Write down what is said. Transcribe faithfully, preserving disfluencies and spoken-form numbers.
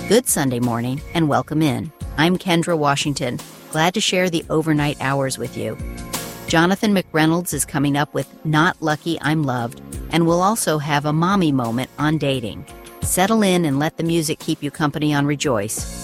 Good Sunday morning, and welcome in. I'm Kendra Washington, glad to share the overnight hours with you. Jonathan McReynolds is coming up with Not Lucky, I'm Loved, and we'll also have a mommy moment on dating. Settle in and let the music keep you company on Rejoice.